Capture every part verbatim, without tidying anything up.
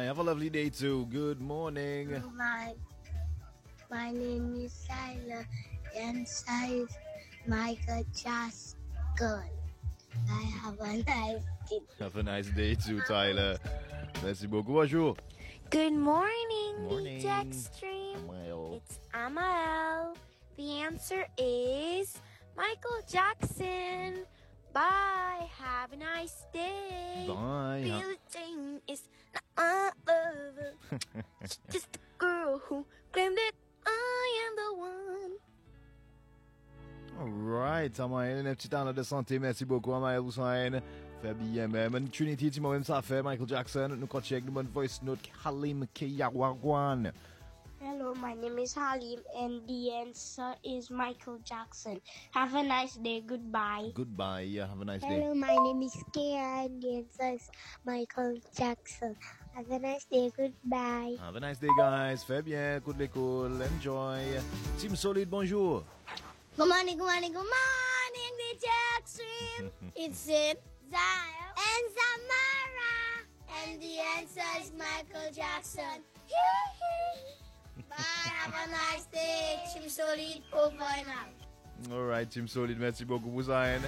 Have a lovely day too. Good morning. My, my name is Tyler, and size Michael Jackson. I have a nice day. Have a nice day too, Tyler. Merci beaucoup. Bonjour. Good morning, Morning. D J Extreme. Well, It's Amael. The answer is Michael Jackson. Bye. Have a nice day. bye. Billie Jean is not my lover. She's just a girl who claimed that I am the one. Alright, Amael, un petit temps de santé. Merci beaucoup, Amael Hussein. Fait bien même. Trinity, tu m'as même ça fait. Michael Jackson. Nous continuons avec une bonne voice note. Halim Kiyawagwan. Hello, my name is Halim, and the answer is Michael Jackson. Have a nice day. Goodbye. Goodbye. Yeah, have a nice day. Hello, my name is Kira, and the answer is Michael Jackson. Have a nice day. Goodbye. Have a nice day, guys. Fait bien. Coup de l'école. Enjoy. Team Solid, bonjour. Good morning, good morning, good morning, D J Extreme. It's it, Zion, and Samara. And the answer is Michael Jackson. Bye, have a nice day. Team Solid, over and out. Alright, Team Solid, merci beaucoup, Hussein.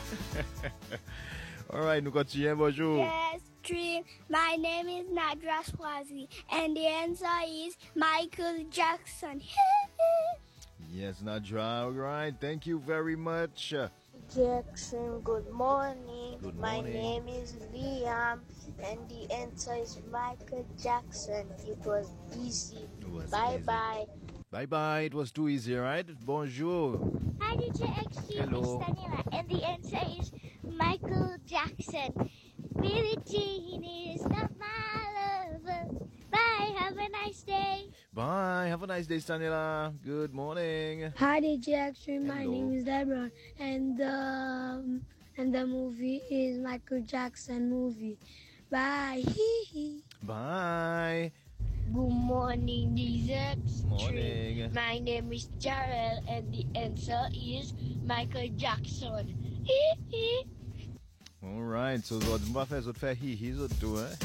Alright, nous continuons. Bonjour. Yes, Dream. My name is Nadra Swazi, and the answer is Michael Jackson. Yes, Nadra. Alright, thank you very much. Jackson, good morning. Good My morning. name is Liam, and the answer is Michael Jackson. It was easy. It was bye easy. bye. Bye bye. It was too easy, right? Bonjour. Hi, D J Extreme. Hello. It's Daniela, and the answer is Michael Jackson. Billie Jean is not my lover. Bye. Have a nice day. Bye. Have a nice day, Stanila. Good morning. Hi, D J Extreme. My Hello. name is Deborah, and the and the movie is Michael Jackson movie. Bye. Hee hee. Bye. Good morning, D J Extreme. Morning. My name is Jarrell, and the answer is Michael Jackson. Alright, so what on va faire, ça faire hi hi, ça tout, hein?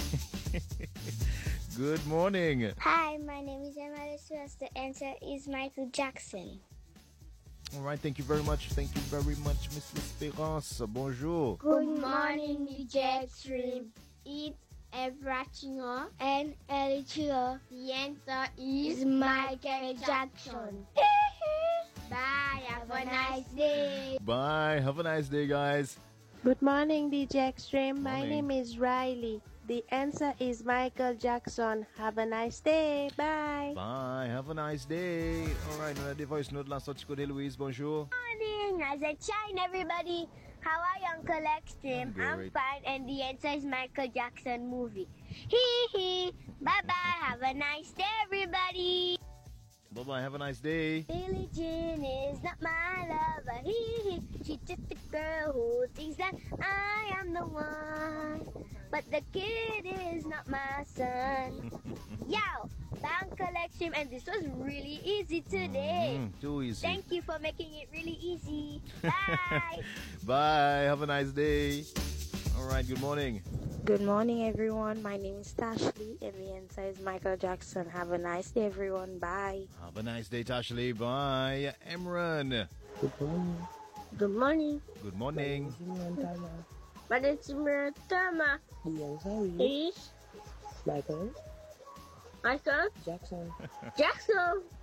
Good morning. Hi, my name is Emma Suez. The answer is Michael Jackson. Alright, thank you very much. Thank you very much, Miss L'Espérance. Bonjour. Good morning, D J Extreme. It's Evrachinger and Elichio. The answer is Michael Jackson. Bye, have a nice day. Bye. Have a nice day, guys. Good morning, D J Extreme. My Morning. name is Riley. The answer is Michael Jackson. Have a nice day. Bye. Bye. Have a nice day. Alright, on a des voice note là, sorti côté Louise. Bonjour. Morning, as a shine, everybody. How are you, Uncle Extreme? I'm I'm great. fine, and the answer is Michael Jackson movie. Hee hee. Bye bye. Have a nice day, everybody. Bye bye. Have a nice day. Billie Jean is not my lover. Hee hee. She's just a girl who thinks that I am the one. But the kid is not my son. Yo, Bank Collection, and this was really easy today. Mm, too easy. Thank you for making it really easy. Bye. Bye. Have a nice day. Alright, good morning. Good morning, everyone. My name is Tashley, and the answer is Michael Jackson. Have a nice day, everyone. Bye. Have a nice day, Tashley. Bye. Emran. Good morning. Good morning. Good morning. My name is Miratama. The answer is Is Michael Michael Jackson. Jackson.